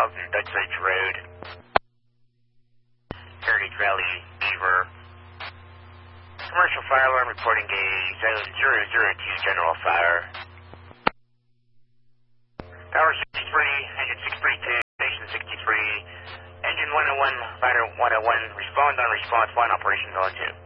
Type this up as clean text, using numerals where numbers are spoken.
Dutch Ridge Road, Heritage Valley, Beaver. Commercial fire alarm reporting a zone 002 general fire. Tower 63, engine 632, station 63, engine 101, fighter 101, respond on response 1, operation going 2.